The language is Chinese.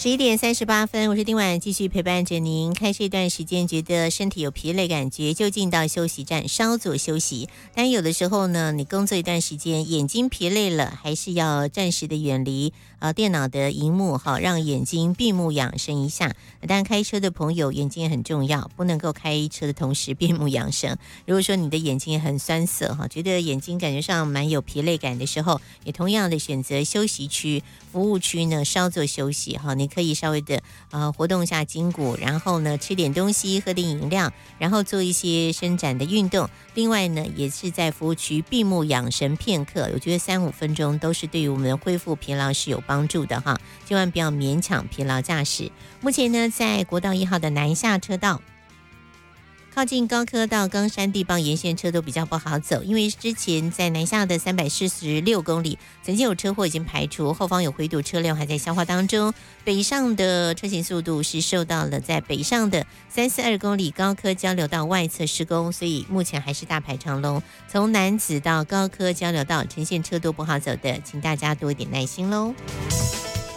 11:38，我是丁婉，继续陪伴着您。开车一段时间，觉得身体有疲累感觉，就近到休息站稍作休息。但有的时候呢，你工作一段时间，眼睛疲累了，还是要暂时的远离电脑的荧幕，好让眼睛闭目养神一下。但开车的朋友眼睛也很重要，不能够开车的同时闭目养神。如果说你的眼睛也很酸涩哈，觉得眼睛感觉上蛮有疲累感的时候，也同样的选择休息区、服务区呢稍作休息哈。你可以稍微的活动一下筋骨，然后呢吃点东西，喝点饮料，然后做一些伸展的运动。另外呢，也是在服务区闭目养神片刻，我觉得3-5分钟都是对于我们恢复疲劳是有帮助的哈。千万不要勉强疲劳驾驶。目前呢，在国道1号的南下车道，靠近高科到冈山地磅沿线车都比较不好走，因为之前在南下的346公里曾经有车祸已经排除，后方有回堵车辆还在消化当中。北上的车行速度是受到了在北上的342公里高科交流道外侧施工，所以目前还是大排长龙。从南子到高科交流道呈现车多不好走的，请大家多一点耐心咯。